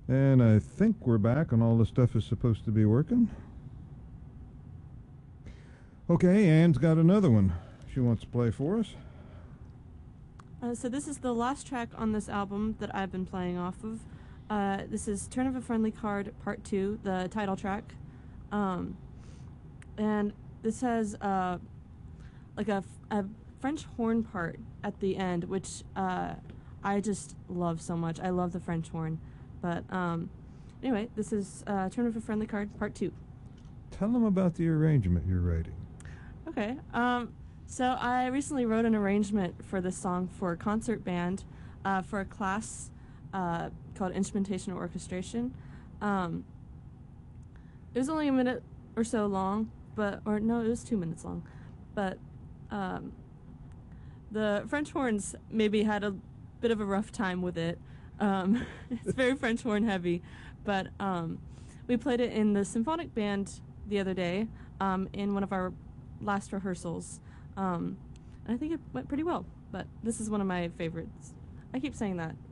And I think we're back and all the stuff is supposed to be working. Okay, Anne's got another one she wants to play for us. So this is the last track on this album that I've been playing off of. This is Turn of a Friendly Card Part 2, the title track. And this has like a French horn part at the end, which I just love so much. I love the French horn. But anyway, this is Turn of a Friendly Card Part 2. Tell them about the arrangement you're writing. Okay. So I recently wrote an arrangement for this song for a concert band for a class called Instrumentation and Orchestration. It was only a minute or so long, it was 2 minutes long. But the French horns maybe had a bit of a rough time with it. It's very French horn heavy. But we played it in the symphonic band the other day in one of our last rehearsals. And I think it went pretty well. But this is one of my favorites. I keep saying that.